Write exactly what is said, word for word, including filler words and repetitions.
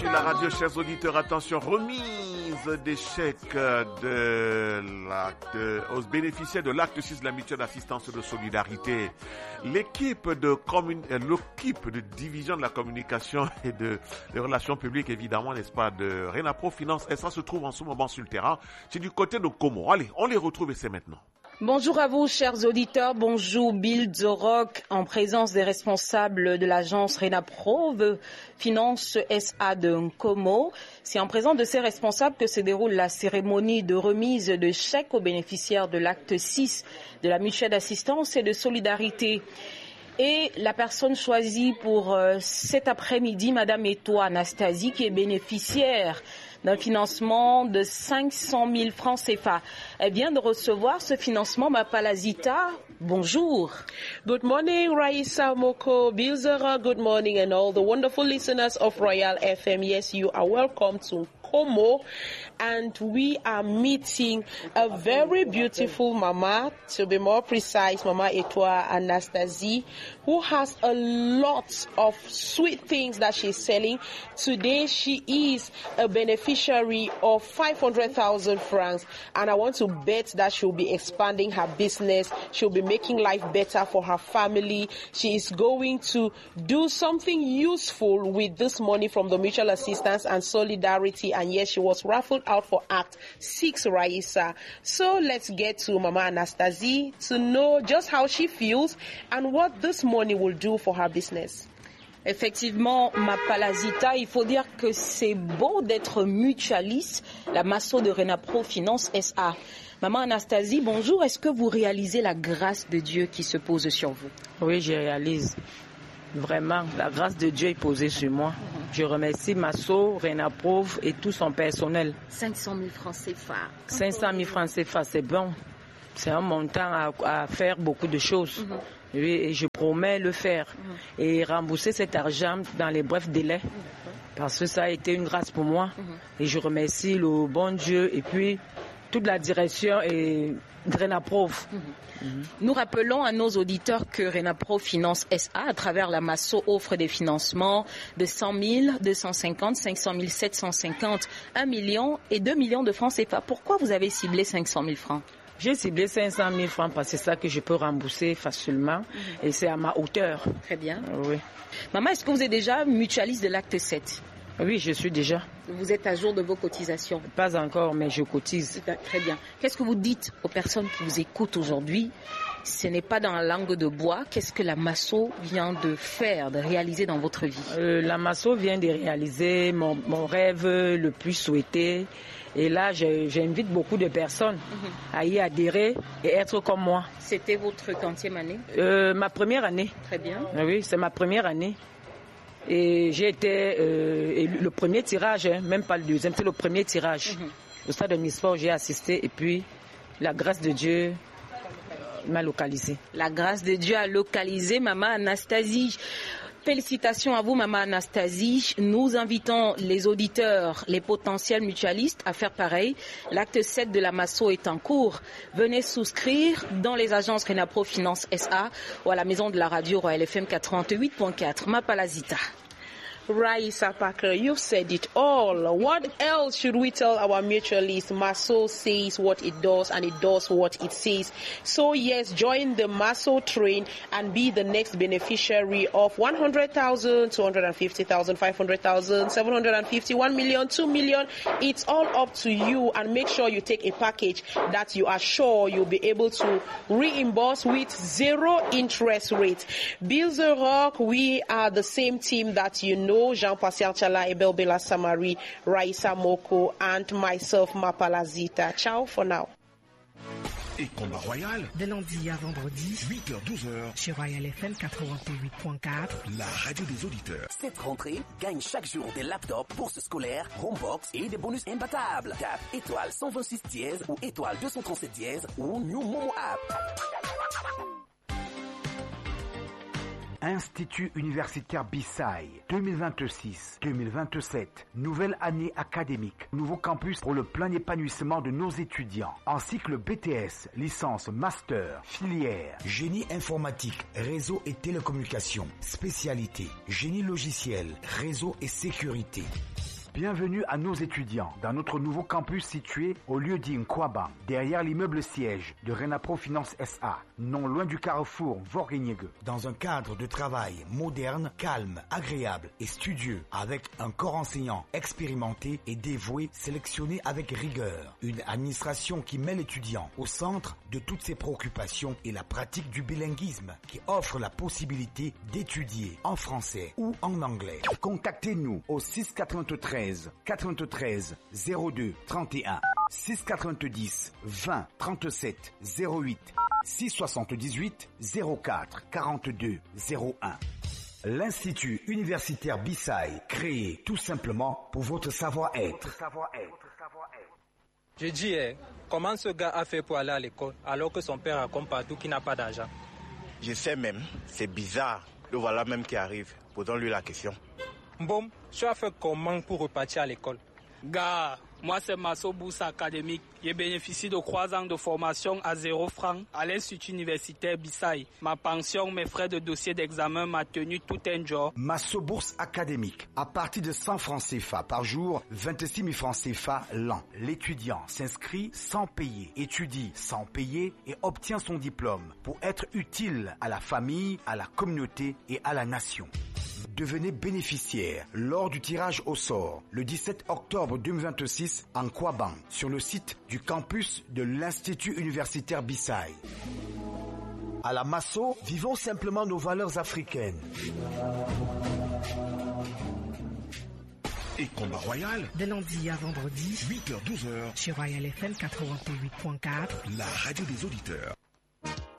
sur la radio, chers auditeurs, attention, remise des chèques de l'acte, aux bénéficiaires de l'acte six de la mutuelle d'assistance de solidarité. L'équipe de, commun, l'équipe de division de la communication et de, des relations publiques, évidemment, n'est-ce pas, de Renapro Finance, et ça se trouve en ce moment sur le terrain. C'est du côté de Como. Allez, on les retrouve et c'est maintenant. Bonjour à vous, chers auditeurs. Bonjour, Bill Zorok, en présence des responsables de l'agence Renapro Finance S A de Nkomo. C'est en présence de ces responsables que se déroule la cérémonie de remise de chèques aux bénéficiaires de l'acte six de la mutuelle d'assistance et de solidarité. Et la personne choisie pour euh, cet après-midi, Madame Etoile Anastasie, qui est bénéficiaire d'un financement de cinq cent mille francs C F A. Elle vient de recevoir ce financement, Mapalazita. Bonjour. Good morning, Raissa Moko, Bilzera. Good morning, and all the wonderful listeners of Royal F M. Yes, you are welcome to Como, and we are meeting a very beautiful mama, to be more precise, Mama Etoile Anastasie, who has a lot of sweet things that she's selling. Today, she is a beneficiary of five hundred thousand francs, and I want to bet that she'll be expanding her business. She'll be making life better for her family. She is going to do something useful with this money from the Mutual Assistance and Solidarity. And yes, she was raffled out for Act six, Raissa. So let's get to Mama Anastasie to know just how she feels and what this money will do for her business. Effectivement, Mapalazita, il faut dire que c'est beau d'être mutualiste, la Masso de Renapro Finance S A. Maman Anastasie, bonjour. Est-ce que vous réalisez la grâce de Dieu qui se pose sur vous? Oui, je réalise. Vraiment, la grâce de Dieu est posée sur moi. Je remercie Masso, Renapro et tout son personnel. cinq cent mille francs C F A. cinq cent mille francs C F A, c'est bon. C'est un montant à, à faire beaucoup de choses. Mm-hmm. Oui, et je promets le faire. Mm-hmm. Et rembourser cet argent dans les brefs délais. Mm-hmm. Parce que ça a été une grâce pour moi. Mm-hmm. Et je remercie le bon Dieu et puis toute la direction et Renapro. Mm-hmm. Mm-hmm. Nous rappelons à nos auditeurs que Renapro Finance S A, à travers la Masso, offre des financements de cent mille, deux cent cinquante, cinq cent mille, sept cent cinquante, un million et deux millions de francs C F A. Pourquoi vous avez ciblé cinq cent mille francs? J'ai ciblé cinq cent mille francs parce que c'est ça que je peux rembourser facilement mm-hmm. et c'est à ma hauteur. Très bien. Oui. Maman, est-ce que vous êtes déjà mutualiste de l'acte sept? Oui, je suis déjà. Vous êtes à jour de vos cotisations? Pas encore, mais je cotise. Très bien. Qu'est-ce que vous dites aux personnes qui vous écoutent aujourd'hui? Ce n'est pas dans la langue de bois. Qu'est-ce que la Masso vient de faire, de réaliser dans votre vie? euh, La Masso vient de réaliser mon, mon rêve le plus souhaité. Et là, je, j'invite beaucoup de personnes mm-hmm. à y adhérer et être comme moi. C'était votre quantième année? euh, Ma première année. Très bien. Oui, c'est ma première année. Et j'ai été euh, le premier tirage, hein, même pas le deuxième, c'est le premier tirage. Mm-hmm. Au stade de Miss Fort, j'ai assisté et puis la grâce de Dieu m'a localisé. La grâce de Dieu a localisé Maman Anastasie. Félicitations à vous, Maman Anastasie. Nous invitons les auditeurs, les potentiels mutualistes à faire pareil. L'acte sept de la Masso est en cours. Venez souscrire dans les agences Renapro Finance S A ou à la maison de la radio Royal F M quatre-vingt-huit point quatre. Mapalazita. Raissa Parker, you've said it all. What else should we tell our mutualists? Masso says what it does and it does what it says. So yes, join the Masso train and be the next beneficiary of one hundred thousand, two hundred fifty thousand, five hundred thousand, seven hundred fifty, one million, two million. It's all up to you, and make sure you take a package that you are sure you'll be able to reimburse with zero interest rate. Bill the Rock, we are the same team that you know. Jean-Pascal Chala, Ebel Bella Samari, Raissa Moko, and myself, Mapalazita. Ciao for now. Et Combat Royal, de lundi à vendredi, huit heures douze heures, chez Royal F M quatre-vingt-huit point quatre, la radio des auditeurs. Cette rentrée, gagne chaque jour des laptops, bourses scolaires, homebox et des bonus imbattables. Tape étoile cent vingt-six dièse ou étoile deux cent trente-sept dièse ou New Momo App. Institut universitaire Bissai, deux mille vingt-six deux mille vingt-sept, nouvelle année académique, nouveau campus pour le plein épanouissement de nos étudiants. En cycle B T S, licence, master, filière. Génie informatique, réseau et télécommunications, spécialité, génie logiciel, réseau et sécurité. Bienvenue à nos étudiants dans notre nouveau campus situé au lieu dit Nkwabang, derrière l'immeuble siège de Renapro Finance S A, non loin du carrefour Vorgeniegue. Dans un cadre de travail moderne, calme, agréable et studieux, avec un corps enseignant expérimenté et dévoué, sélectionné avec rigueur. Une administration qui met l'étudiant au centre de toutes ses préoccupations et la pratique du bilinguisme, qui offre la possibilité d'étudier en français ou en anglais. Contactez-nous au six quatre-vingt-treize quatre-vingt-treize zéro deux trente et un, six quatre-vingt-dix vingt trente-sept zéro huit, six soixante-dix-huit zéro quatre quarante-deux zéro un. L'Institut universitaire Bissaï, créé tout simplement pour votre savoir-être. Je dis, eh, comment ce gars a fait pour aller à l'école alors que son père raconte partout qu'il n'a pas d'argent? Je sais même, c'est bizarre. Le voilà même qui arrive. Posons-lui la question. Bon, tu as fait comment pour repartir à l'école? Gars, moi c'est Masso Bourse Académique. J'ai bénéficié de trois ans de formation à zéro franc à l'Institut universitaire Bissaï. Ma pension, mes frais de dossier d'examen m'a tenu tout un jour. Masso Bourse Académique. À partir de cent francs C F A par jour, vingt-six mille francs C F A l'an. L'étudiant s'inscrit sans payer, étudie sans payer et obtient son diplôme pour être utile à la famille, à la communauté et à la nation. Devenez bénéficiaire lors du tirage au sort le dix-sept octobre deux mille vingt-six en Nkwabang sur le site du campus de l'Institut universitaire Bissaï. À la Masso, vivons simplement nos valeurs africaines. Et Combat Royal, De lundi à vendredi, huit heures douze heures, sur Royal F M quatre-vingt-huit point quatre. la radio des auditeurs.